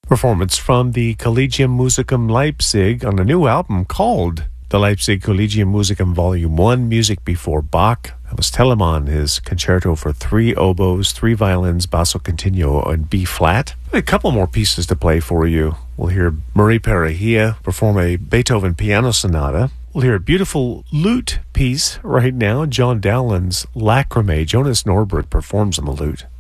Performance from the Collegium Musicum Leipzig on a new album called the Leipzig Collegium Musicum Volume 1, Music Before Bach. That was Telemann, his concerto for 3 oboes, 3 violins, basso continuo, and B-flat. A couple more pieces to play for you. We'll hear Marie Perahia perform a Beethoven piano sonata. We'll hear a beautiful lute piece right now, John Dowland's Lacrimae. Jonas Norberg performs on the lute.